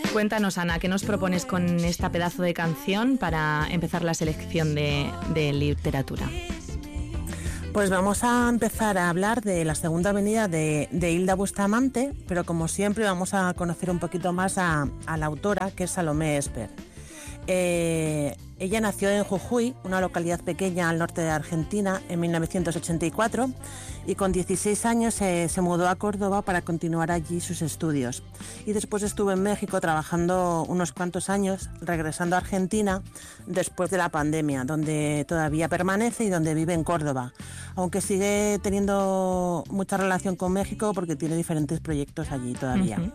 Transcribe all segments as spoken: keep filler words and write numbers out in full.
Cuéntanos, Ana, ¿qué nos propones con esta pedazo de canción para empezar la selección de, de literatura? Pues vamos a empezar a hablar de la segunda venida de, de Hilda Bustamante, pero como siempre vamos a conocer un poquito más a, a la autora, que es Salomé Esper. Eh, ella nació en Jujuy, una localidad pequeña al norte de Argentina, en mil novecientos ochenta y cuatro, y con dieciséis años eh, se mudó a Córdoba para continuar allí sus estudios. Y después estuvo en México trabajando unos cuantos años, regresando a Argentina después de la pandemia, donde todavía permanece y donde vive en Córdoba, aunque sigue teniendo mucha relación con México porque tiene diferentes proyectos allí todavía. Uh-huh.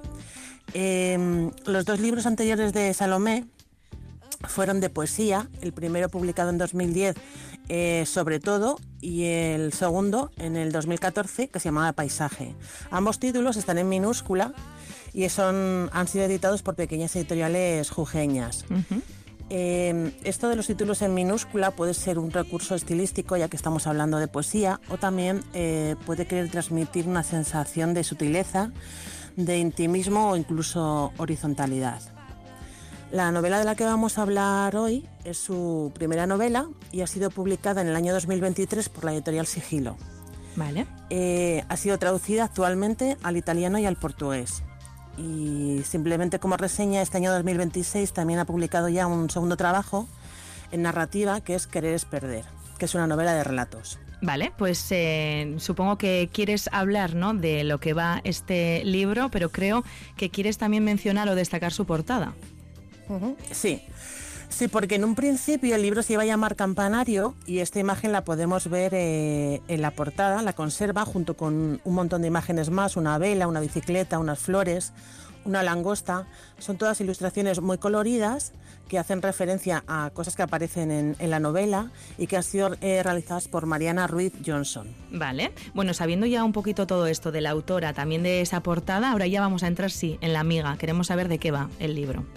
Eh, los dos libros anteriores de Salomé fueron de poesía, el primero publicado en dos mil diez, eh, Sobre todo, y el segundo en el dos mil catorce, que se llamaba Paisaje. Ambos títulos están en minúscula y son, han sido editados por pequeñas editoriales jujeñas. Uh-huh. Eh, esto de los títulos en minúscula puede ser un recurso estilístico, ya que estamos hablando de poesía, o también eh, puede querer transmitir una sensación de sutileza, de intimismo o incluso horizontalidad. La novela de la que vamos a hablar hoy es su primera novela y ha sido publicada en el año dos mil veintitrés por la editorial Sigilo. Vale. Eh, ha sido traducida actualmente al italiano y al portugués. Y simplemente como reseña, este año dos mil veintiséis también ha publicado ya un segundo trabajo en narrativa, que es Querer es perder, que es una novela de relatos. Vale, pues eh, supongo que quieres hablar, ¿no?, de lo que va este libro, pero creo que quieres también mencionar o destacar su portada. Uh-huh. Sí, sí, porque en un principio el libro se iba a llamar Campanario y esta imagen la podemos ver eh, en la portada, la conserva junto con un montón de imágenes más, una vela, una bicicleta, unas flores, una langosta. Son todas ilustraciones muy coloridas que hacen referencia a cosas que aparecen en, en la novela y que han sido eh, realizadas por Mariana Ruiz Johnson. Vale, bueno, sabiendo ya un poquito todo esto de la autora, también de esa portada, ahora ya vamos a entrar, sí, en la amiga. Queremos saber de qué va el libro.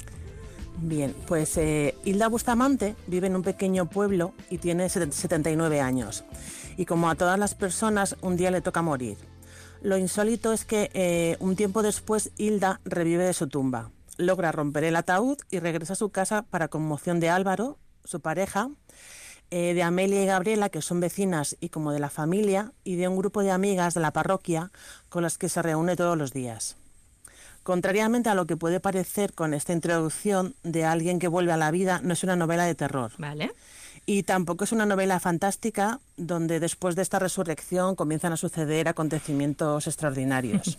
Bien, pues eh, Hilda Bustamante vive en un pequeño pueblo y tiene setenta y nueve años. Y como a todas las personas, un día le toca morir. Lo insólito es que eh, un tiempo después Hilda revive de su tumba. Logra romper el ataúd y regresa a su casa para conmoción de Álvaro, su pareja, eh, de Amelia y Gabriela, que son vecinas y como de la familia, y de un grupo de amigas de la parroquia con las que se reúne todos los días. Contrariamente a lo que puede parecer con esta introducción de alguien que vuelve a la vida, no es una novela de terror. Vale. Y tampoco es una novela fantástica donde después de esta resurrección comienzan a suceder acontecimientos extraordinarios.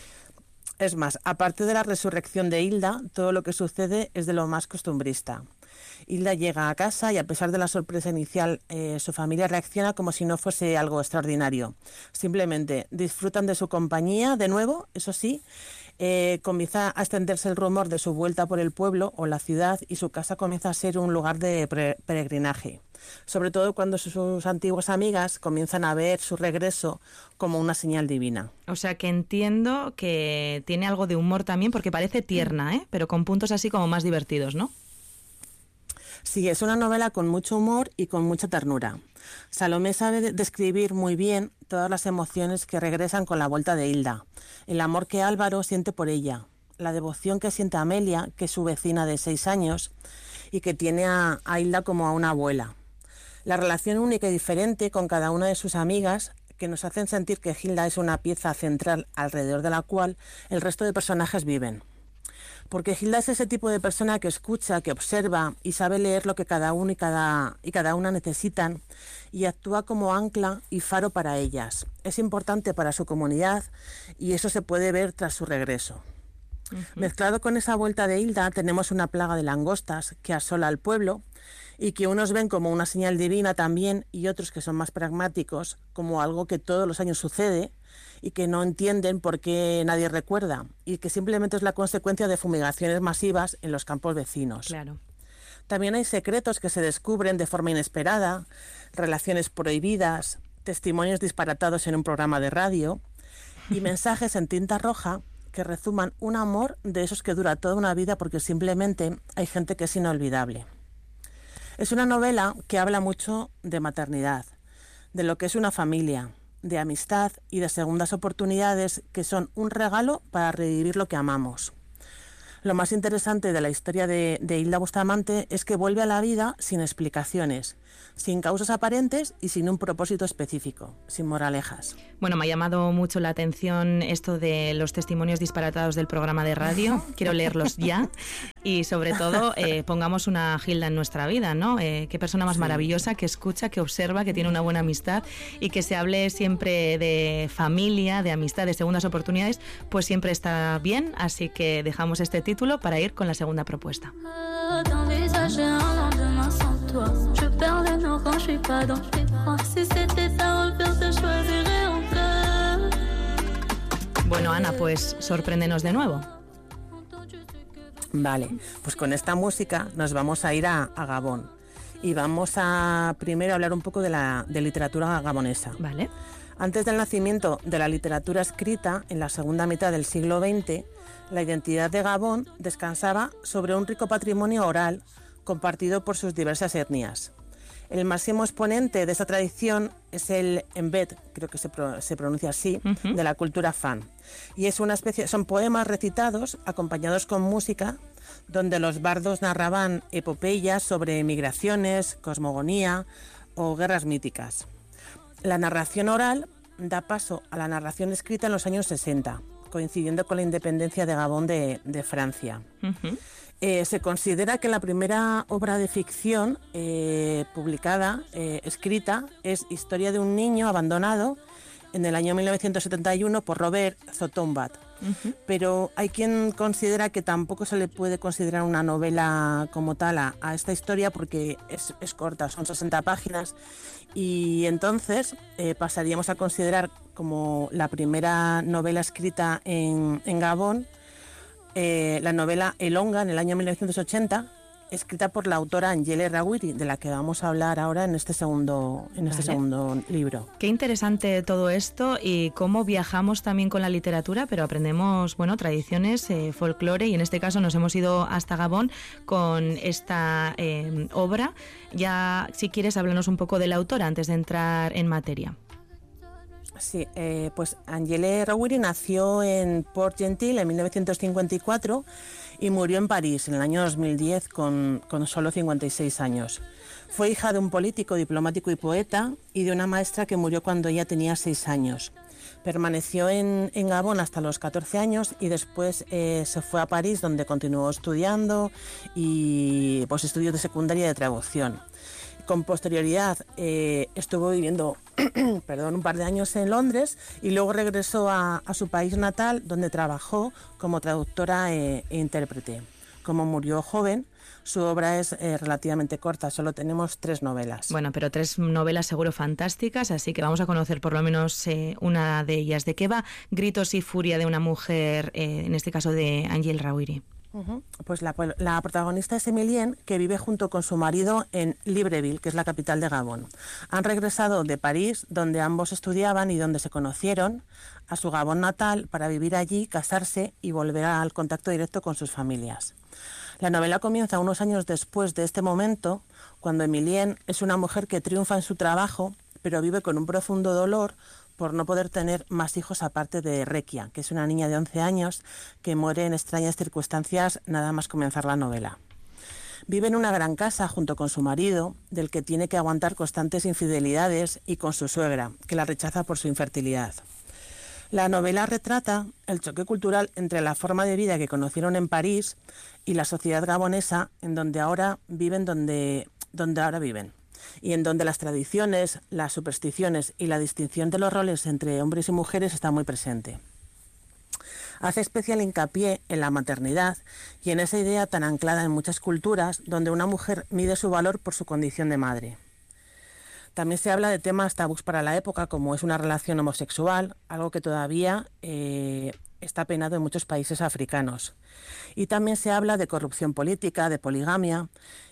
Es más, aparte de la resurrección de Hilda, todo lo que sucede es de lo más costumbrista. Hilda llega a casa y a pesar de la sorpresa inicial, eh, su familia reacciona como si no fuese algo extraordinario. Simplemente disfrutan de su compañía de nuevo, eso sí. Eh, comienza a extenderse el rumor de su vuelta por el pueblo o la ciudad y su casa comienza a ser un lugar de pre- peregrinaje. Sobre todo cuando sus, sus antiguas amigas comienzan a ver su regreso como una señal divina. O sea que entiendo que tiene algo de humor también porque parece tierna, ¿eh? Pero con puntos así como más divertidos, ¿no? Sí, es una novela con mucho humor y con mucha ternura. Salomé sabe describir muy bien todas las emociones que regresan con la vuelta de Hilda. El amor que Álvaro siente por ella, la devoción que siente Amelia, que es su vecina de seis años y que tiene a, a Hilda como a una abuela. La relación única y diferente con cada una de sus amigas que nos hacen sentir que Hilda es una pieza central alrededor de la cual el resto de personajes viven. Porque Hilda es ese tipo de persona que escucha, que observa y sabe leer lo que cada uno y cada, y cada una necesitan y actúa como ancla y faro para ellas. Es importante para su comunidad y eso se puede ver tras su regreso. Uh-huh. Mezclado con esa vuelta de Hilda tenemos una plaga de langostas que asola al pueblo y que unos ven como una señal divina también y otros que son más pragmáticos como algo que todos los años sucede y que no entienden por qué nadie recuerda y que simplemente es la consecuencia de fumigaciones masivas en los campos vecinos. Claro. También hay secretos que se descubren de forma inesperada, relaciones prohibidas, testimonios disparatados en un programa de radio y mensajes en tinta roja que rezuman un amor de esos que dura toda una vida porque simplemente hay gente que es inolvidable. Es una novela que habla mucho de maternidad, de lo que es una familia, de amistad y de segundas oportunidades que son un regalo para revivir lo que amamos. Lo más interesante de la historia de, de Hilda Bustamante es que vuelve a la vida sin explicaciones, sin causas aparentes y sin un propósito específico, sin moralejas. Bueno, me ha llamado mucho la atención esto de los testimonios disparatados del programa de radio. Quiero leerlos ya. Y sobre todo, eh, pongamos una Hilda en nuestra vida, ¿no? Eh, qué persona más sí. maravillosa, que escucha, que observa, que tiene una buena amistad, y que se hable siempre de familia, de amistad, de segundas oportunidades, pues siempre está bien. Así que dejamos este título para ir con la segunda propuesta. Bueno, Ana, pues sorpréndenos de nuevo. Vale, pues con esta música nos vamos a ir a, a Gabón y vamos a primero hablar un poco de la de literatura gabonesa. Vale. Antes del nacimiento de la literatura escrita, en la segunda mitad del siglo veinte, la identidad de Gabón descansaba sobre un rico patrimonio oral compartido por sus diversas etnias. El máximo exponente de esta tradición es el embed, creo que se, pro, se pronuncia así, uh-huh. de la cultura fan. Y es una especie, son poemas recitados acompañados con música, donde los bardos narraban epopeyas sobre migraciones, cosmogonía o guerras míticas. La narración oral da paso a la narración escrita en los años sesenta, coincidiendo con la independencia de Gabón de, de Francia. Uh-huh. Eh, se considera que la primera obra de ficción eh, publicada, eh, escrita, es Historia de un niño abandonado en el año mil novecientos setenta y uno por Robert Zotombat. Uh-huh. Pero hay quien considera que tampoco se le puede considerar una novela como tal a, a esta historia porque es, es corta, son sesenta páginas, y entonces eh, pasaríamos a considerar como la primera novela escrita en, en Gabón eh, la novela El Onga en el año mil novecientos ochenta, escrita por la autora Angele Rawiri, de la que vamos a hablar ahora en este segundo, en este vale. segundo libro. Qué interesante todo esto y cómo viajamos también con la literatura, pero aprendemos, bueno, tradiciones, eh, folclore, y en este caso nos hemos ido hasta Gabón con esta eh, obra. Ya, si quieres, háblanos un poco de la autora antes de entrar en materia. Sí, eh, pues Angele Rawiri nació en Port-Gentil en mil novecientos cincuenta y cuatro y murió en París en el año dos mil diez con, con solo cincuenta y seis años. Fue hija de un político, diplomático y poeta, y de una maestra que murió cuando ella tenía seis años. Permaneció en, en Gabón hasta los catorce años y después eh, se fue a París, donde continuó estudiando y pues, estudios de secundaria y de traducción. Con posterioridad eh, estuvo viviendo perdón, un par de años en Londres y luego regresó a, a su país natal, donde trabajó como traductora e, e intérprete. Como murió joven, su obra es eh, relativamente corta, solo tenemos tres novelas. Bueno, pero tres novelas seguro fantásticas, así que vamos a conocer por lo menos eh, una de ellas. ¿De qué va Gritos y furia de una mujer, eh, en este caso de Angele Rawiri? Uh-huh. Pues la, la protagonista es Emilienne, que vive junto con su marido en Libreville, que es la capital de Gabón. Han regresado de París, donde ambos estudiaban y donde se conocieron, a su Gabón natal para vivir allí, casarse y volver al contacto directo con sus familias. La novela comienza unos años después de este momento, cuando Emilienne es una mujer que triunfa en su trabajo, pero vive con un profundo dolor por no poder tener más hijos aparte de Requia, que es una niña de once años que muere en extrañas circunstancias nada más comenzar la novela. Vive en una gran casa junto con su marido, del que tiene que aguantar constantes infidelidades, y con su suegra, que la rechaza por su infertilidad. La novela retrata el choque cultural entre la forma de vida que conocieron en París y la sociedad gabonesa, en donde ahora viven donde, donde ahora viven. Y en donde las tradiciones, las supersticiones y la distinción de los roles entre hombres y mujeres está muy presente. Hace especial hincapié en la maternidad y en esa idea tan anclada en muchas culturas, donde una mujer mide su valor por su condición de madre. También se habla de temas tabús para la época, como es una relación homosexual, algo que todavía eh, está penado en muchos países africanos. Y también se habla de corrupción política, de poligamia.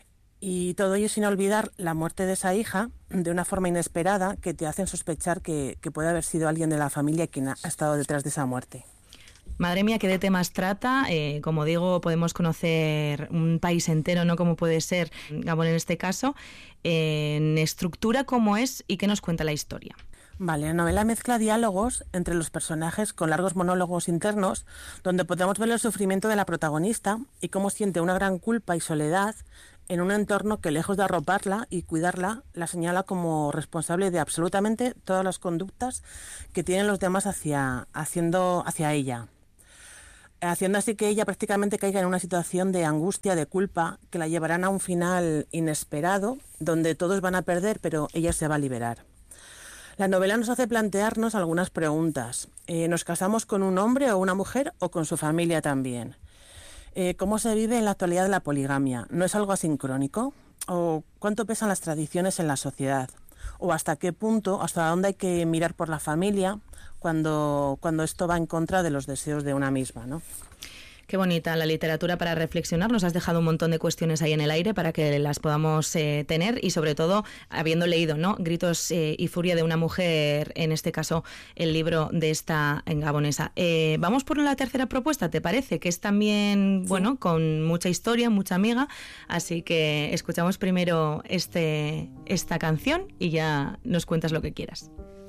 Y todo ello sin olvidar la muerte de esa hija de una forma inesperada que te hacen sospechar que, que puede haber sido alguien de la familia quien ha estado detrás de esa muerte. Madre mía, qué de temas trata. Eh, como digo, podemos conocer un país entero, ¿no? Como puede ser Gabón en este caso. Eh, en estructura, ¿cómo es y qué nos cuenta la historia? Vale, la novela mezcla diálogos entre los personajes con largos monólogos internos, donde podemos ver el sufrimiento de la protagonista y cómo siente una gran culpa y soledad en un entorno que, lejos de arroparla y cuidarla, la señala como responsable de absolutamente todas las conductas que tienen los demás hacia, haciendo, hacia ella, haciendo así que ella prácticamente caiga en una situación de angustia, de culpa, que la llevarán a un final inesperado, donde todos van a perder, pero ella se va a liberar. La novela nos hace plantearnos algunas preguntas. Eh, ¿Nos casamos con un hombre o una mujer o con su familia también? Eh, ¿Cómo se vive en la actualidad la poligamia? ¿No es algo asincrónico? ¿O cuánto pesan las tradiciones en la sociedad? ¿O hasta qué punto, hasta dónde hay que mirar por la familia cuando, cuando esto va en contra de los deseos de una misma, ¿no? Qué bonita la literatura para reflexionar. Nos has dejado un montón de cuestiones ahí en el aire para que las podamos eh, tener y sobre todo habiendo leído, ¿no? Gritos eh, y furia de una mujer, en este caso el libro de esta gabonesa. Eh, vamos por la tercera propuesta, ¿te parece? Que es también, sí, bueno, con mucha historia, mucha amiga. Así que escuchamos primero este, esta canción y ya nos cuentas lo que quieras.